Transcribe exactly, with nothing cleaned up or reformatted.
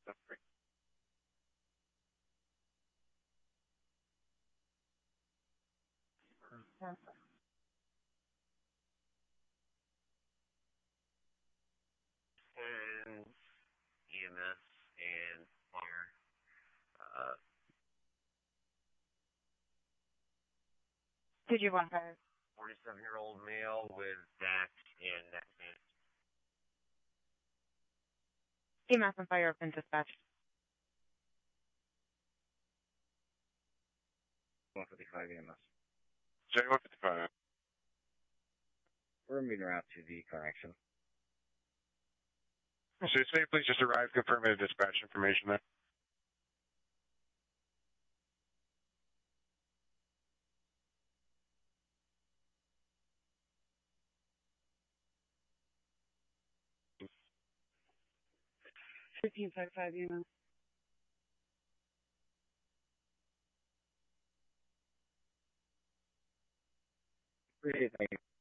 And E M S and fire. Uh, Did you want her? forty-seven-year-old male with back and neck pain. E M S and fire have been dispatched. one fifty-five E M S. J one fifty-five. We're moving out to the car accident. So say please just arrive, confirm the dispatch information there. fifteen fifty-five E M S. Appreciate it. Thank you.